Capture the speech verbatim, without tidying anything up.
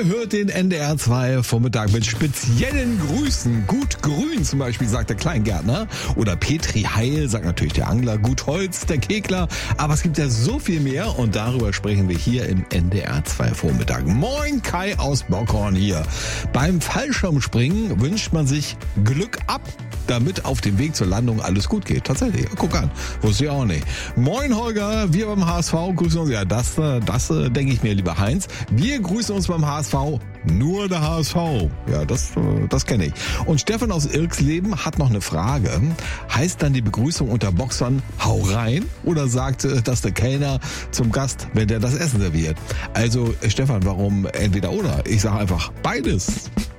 Ihr hört den N D R zwei Vormittag mit speziellen Grüßen. Gut grün zum Beispiel, sagt der Kleingärtner. Oder Petri Heil, sagt natürlich der Angler. Gut Holz, der Kegler. Aber es gibt ja so viel mehr und darüber sprechen wir hier im N D R zwei Vormittag. Moin, Kai aus Bockhorn hier. Beim Fallschirmspringen wünscht man sich Glück ab, damit auf dem Weg zur Landung alles gut geht. Tatsächlich, guck an, wusste ich auch nicht. Moin Holger, wir beim H S V grüßen uns. Ja, das, das denke ich mir, lieber Heinz. Wir grüßen uns beim H S V, nur der H S V. Ja, das, das kenne ich. Und Stefan aus Irksleben hat noch eine Frage. Heißt dann die Begrüßung unter Boxern hau rein? Oder sagt das der Kellner zum Gast, wenn der das Essen serviert? Also Stefan, warum entweder oder? Ich sage einfach beides.